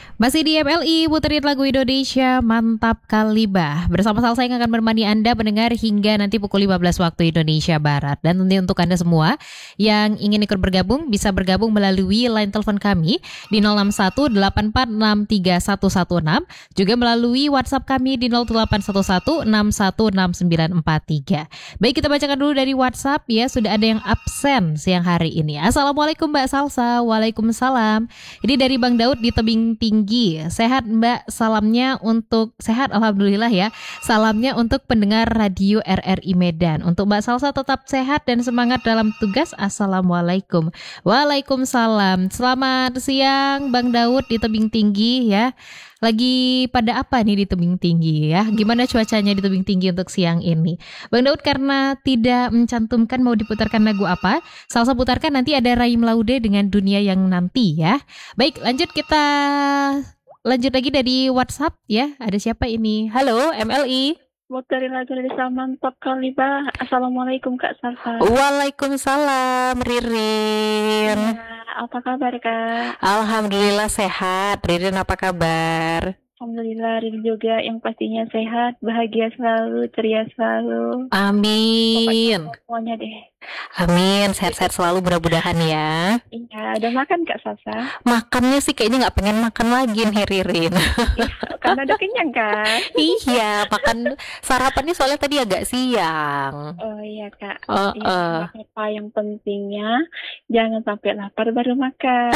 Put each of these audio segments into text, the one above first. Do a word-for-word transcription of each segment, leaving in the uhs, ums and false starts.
Masih di M L I, puterin lagu Indonesia Mantap Kalibah. Bersama Salsa yang akan menemani Anda mendengar hingga nanti pukul lima belas waktu Indonesia Barat. Dan nanti untuk Anda semua yang ingin ikut bergabung, bisa bergabung melalui line telepon kami di nol enam satu delapan empat enam tiga satu satu enam. Juga melalui WhatsApp kami di nol delapan satu satu enam satu enam sembilan empat tiga. Baik, kita bacakan dulu dari WhatsApp ya. Sudah ada yang absen siang hari ini. Assalamualaikum Mbak Salsa. Waalaikumsalam. Ini dari Bang Daud di Tebing Tinggi. Sehat Mbak, salamnya untuk sehat alhamdulillah ya. Salamnya untuk pendengar radio R R I Medan. Untuk Mbak Salsa tetap sehat dan semangat dalam tugas. Assalamualaikum. Waalaikumsalam. Selamat siang Bang Daud di Tebing Tinggi ya. Lagi pada apa nih di Tebing Tinggi ya? Gimana cuacanya di Tebing Tinggi untuk siang ini? Bang Daud karena tidak mencantumkan mau diputarkan lagu apa, Salsa putarkan nanti ada Raim Laude dengan Dunia Yang Nanti ya. Baik, lanjut kita lanjut lagi dari WhatsApp ya. Ada siapa ini? Halo M L I. Muterin lagu dari Mantap Kalibah. Assalamualaikum Kak Salsa. Waalaikumsalam Ririn. Ya, apa kabar Kak? Alhamdulillah sehat. Ririn apa kabar? Alhamdulillah Rin juga yang pastinya sehat, bahagia selalu, ceria selalu. Amin. Pokoknya semuanya deh. Amin, sehat-sehat selalu mudah-mudahan ya. Iya, udah makan Kak Salsa? Makannya sih kayaknya nggak pengen makan lagi nih Ririn. Ya, karena udah kenyang kan? Iya, makan sarapannya soalnya tadi agak siang. Oh iya Kak. Oh, ya, uh. apa yang pentingnya jangan sampai lapar baru makan.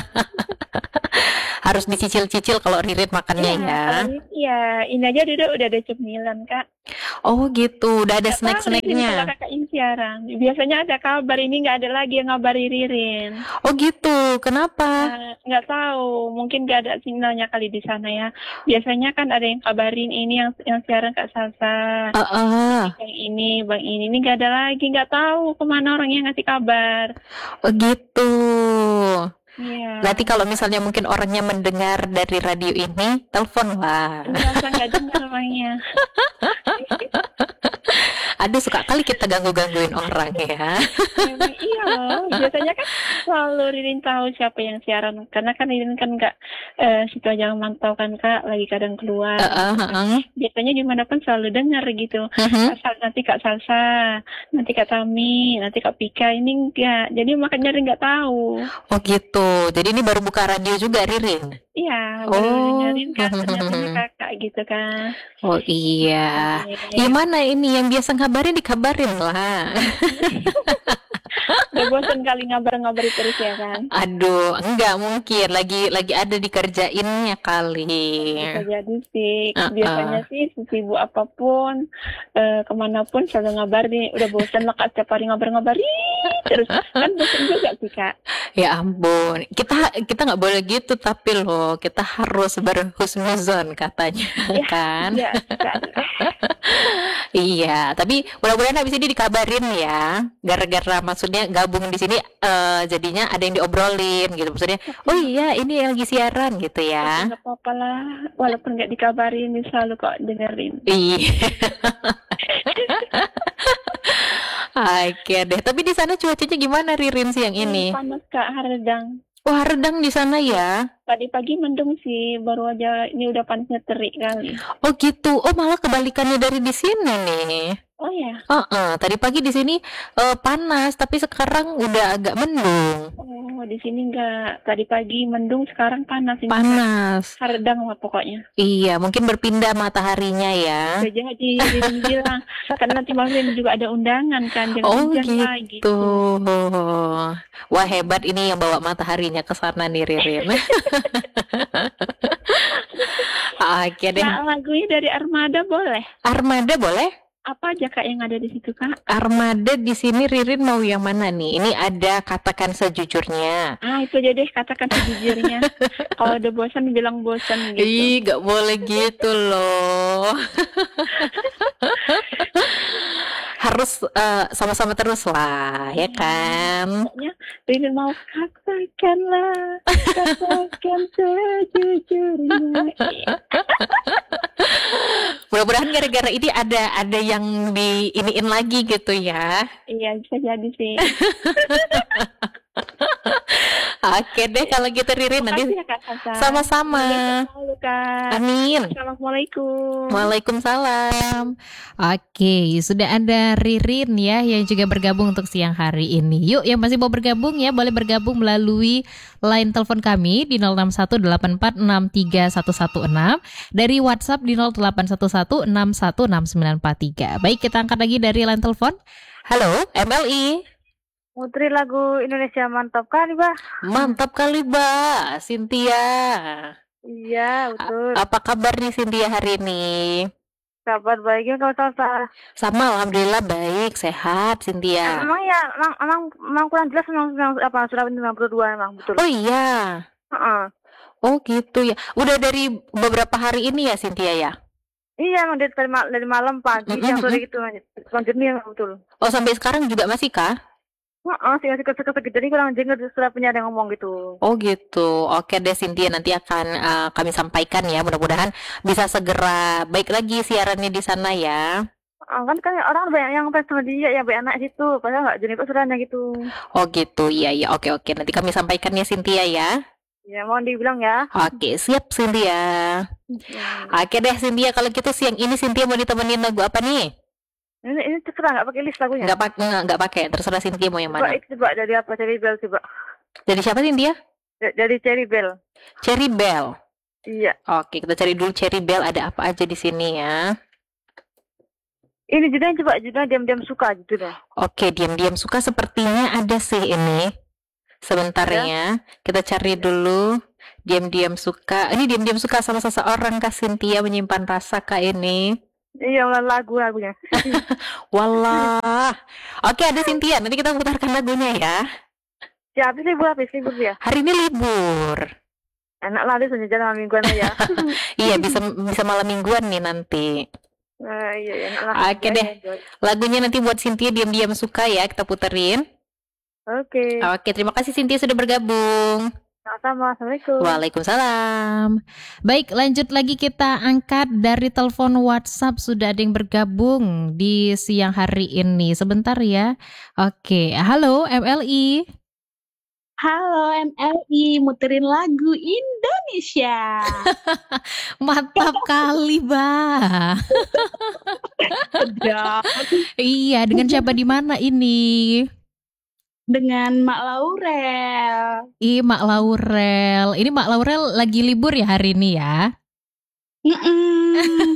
Harus dicicil-cicil kalau Ririn makannya ya. Iya, ini aja udah udah ada cemilan Kak. Oh gitu, udah ada snack-snacknya. Kalau kakak ini siaran, biasanya ada kabar, ini nggak ada lagi yang ngabari Ririn. Oh gitu, kenapa? Nah, nggak tahu, mungkin nggak ada sinyalnya kali di sana ya. Biasanya kan ada yang kabarin ini yang yang siaran Kak Salsa. Uh -uh. Yang ini, bang ini, ini nggak ada lagi, nggak tahu kemana orang yang ngasih kabar. Oh gitu. Iya. Berarti kalau misalnya mungkin orangnya mendengar dari radio ini, telepon lah. Nggak nggak dengar orangnya. Aduh, suka kali kita ganggu-gangguin orang ya. Memang iya loh. Biasanya kan selalu Ririn tahu siapa yang siaran. Karena kan Ririn kan nggak eh, situ aja mantau kan Kak, lagi kadang keluar. Uh, uh, uh. Biasanya dimanapun selalu dengar gitu. Uh-huh. Asal nanti Kak Salsa, nanti Kak Tami, nanti Kak Pika, ini enggak. Jadi makanya Ririn nggak tahu. Oh gitu. Jadi ini baru buka radio juga Ririn? Iya, baru oh. dengerin kan punya kakak gitu kan. Oh iya. Gimana ini yang biasa ngabarin dikabarin lah. Udah bosan kali ngabar-ngabari terus ya kan? Aduh, enggak mungkin. Lagi lagi ada dikerjainnya kali. Bisa jadi sih. Uh-uh. Biasanya sih sibuk apapun, uh, kemanapun selalu ngabarin. Udah bosan lah Kak, setiap hari ngabar-ngabari terus. Kan bosan juga sih Kak. Ya ampun, kita kita nggak boleh gitu tapi loh, kita harus berhusnuzon katanya ya, kan? Ya, iya, tapi mudah-mudahan habis ini dikabarin ya, gara-gara maksudnya gabung di sini, uh, jadinya ada yang diobrolin gitu, maksudnya, oh iya ini lagi siaran gitu ya. Nggak apa-apa lah, walaupun nggak dikabarin, selalu kok dengerin. Iya. Oke deh, tapi di sana cuacanya gimana Ririn siang ini? Panas Kak, redang. Wah, redang di sana ya? Tadi pagi mendung sih, baru aja ini udah panasnya terik kali. Oh gitu, oh malah kebalikannya dari di sini nih. Oh ya? Uh-uh. Tadi pagi di sini uh, panas, tapi sekarang udah agak mendung. Oh, di sini enggak. Tadi pagi mendung, sekarang panas. Ini panas. Redang lah pokoknya. Iya, mungkin berpindah mataharinya ya. Udah jadi bilang, karena nanti malam juga ada undangan kan. Jangan oh gitu. Lah, gitu. Wah hebat ini yang bawa mataharinya ke sana nih Ririn. Oke deh. Nah, lagunya dari Armada boleh? Armada boleh? Apa aja Kak yang ada di situ Kak? Armada di sini Ririn mau yang mana nih? Ini ada Katakan Sejujurnya. Ah itu aja deh, Katakan Sejujurnya. Kalau udah bosan bilang bosan gitu. Ih gak boleh gitu loh. Harus uh, sama-sama terus lah, ya kan? Pokoknya Ririn mau katakanlah, katakan sejujurnya. Mudah-mudahan gara-gara ini ada ada yang di iniin lagi gitu ya. Iya bisa jadi sih. Oke deh kalau gitu Ririn nanti Makasih ya Kak Sasa. sama-sama. Halo Kak. Amin. Assalamualaikum. Waalaikumsalam. Oke, sudah ada Ririn ya yang juga bergabung untuk siang hari ini. Yuk yang masih mau bergabung ya boleh bergabung melalui line telepon kami di nol enam satu delapan empat enam tiga satu satu enam, dari WhatsApp di nol delapan satu satu enam satu enam sembilan empat tiga. Baik, kita angkat lagi dari line telepon. Halo, M L I. Putri lagu Indonesia mantap kali, Bah. Mantap kali, Mbak Cynthia. Iya, betul. A- apa kabar nih Cynthia hari ini? Kabar baiknya kalau Sasa. Sama, alhamdulillah baik, sehat Cynthia. Emang ya, emang, emang, emang kurang jelas memang, memang apa sudah sembilan puluh dua emang betul. Oh iya. Heeh. Oh gitu ya. Udah dari beberapa hari ini ya Cynthia ya? Iya, emang dari, mal- dari malam pagi Mm-mm, siang sore mm-mm. gitu. Kurang jernih emang betul. Oh sampai sekarang juga masih kah? Heeh, sih masih kesek-kesek jadi kurang jengkel sudah punya ada yang ngomong gitu. Oh gitu. Oke deh Cynthia, nanti akan uh, kami sampaikan ya. Mudah-mudahan bisa segera baik lagi siarannya di sana ya. Ah, kan kan orang banyak yang fans sama dia ya banyak anak situ padahal nggak jenis saudaranya gitu. Oh gitu. Iya iya. Oke oke. Nanti kami sampaikan ya Cynthia ya. Ya mohon dibilang ya. Oke siap Cynthia. Hmm. Oke deh Cynthia, kalau gitu siang ini Cynthia mau ditemenin lagu apa nih? Ini ini terserah nggak pakai list lagunya. Nggak pakai nggak nggak pakai. Terserah Cynthia mau yang Coba mana. itu coba dari apa Cherry Bell coba. Dari siapa Cynthia? Da- Dari Cherry Bell. Cherry Bell. Iya. Oke, kita cari dulu Cherry Bell ada apa aja di sini ya. Ini judulnya coba judulnya diam-diam suka gitu deh. Oke, diam-diam suka sepertinya ada sih ini. Sebentar ya, kita cari dulu. Diam-diam suka. Ini diam-diam suka sama seseorang kah Cynthia, menyimpan rasa kah ini? Iya lagu lagunya. Walah. Oke, ada Cynthia. Nanti kita putarkan lagunya ya. Ya habis libur habis libur ya. Hari ini libur. Enak lah dia jalan mingguan aja. Iya, bisa bisa malam mingguan nih nanti. Nah, iya enak lah. Oke deh. Lagunya nanti buat Cynthia diam-diam suka ya, kita puterin. Oke. Oke, terima kasih Cynthia sudah bergabung. Sama-sama. Assalamualaikum. Waalaikumsalam. Baik, lanjut lagi kita angkat dari telepon WhatsApp. Sudah ada yang bergabung di siang hari ini. Sebentar ya. Oke, halo M L I. Halo M L I, muterin lagu Indonesia. Mantap kali, Bah. Ya, Iya, dengan siapa di mana ini? dengan Mak Laurel. Ih, Mak Laurel. Ini Mak Laurel lagi libur ya hari ini ya? Mm-mm.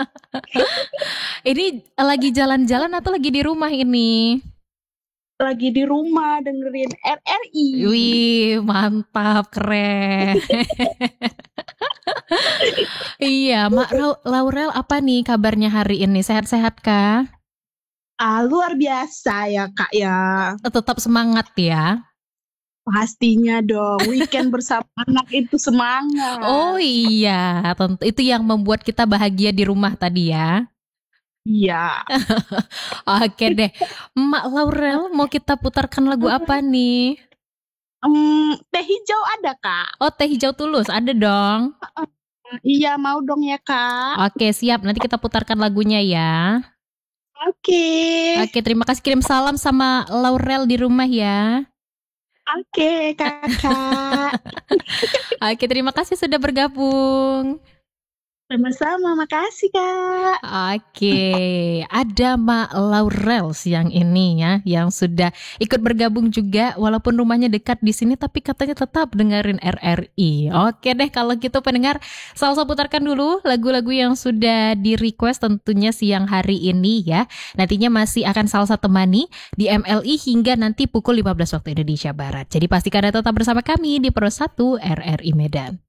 Ini lagi jalan-jalan atau lagi di rumah ini? Lagi di rumah dengerin R R I. Wih, mantap, keren. Iya, Mak Ra- Laurel, apa nih kabarnya hari ini? Sehat-sehat kah? Ah, luar biasa ya Kak ya. Tetap semangat ya? Pastinya dong, weekend bersama anak itu semangat. Oh iya, tentu itu yang membuat kita bahagia di rumah tadi ya. Iya. Oke deh, Mak Laurel mau kita putarkan lagu apa nih? Hmm, teh hijau ada Kak? Oh, Teh Hijau Tulus, ada dong. Iya mau dong ya Kak. Oke, siap. Nanti kita putarkan lagunya ya. Oke. Oke, terima kasih. Kirim salam sama Laurel di rumah ya. Oke Kakak. Oke, terima kasih sudah bergabung. Sama-sama, makasih Kak. Oke, ada Mak Laurel siang ini ya, yang sudah ikut bergabung juga, walaupun rumahnya dekat di sini, tapi katanya tetap dengerin R R I. Oke deh, kalau gitu pendengar, Salsa putarkan dulu lagu-lagu yang sudah di request tentunya siang hari ini ya. Nantinya masih akan Salsa temani di M L I hingga nanti pukul lima belas waktu Indonesia Barat. Jadi pastikan Anda tetap bersama kami di Pro satu R R I Medan.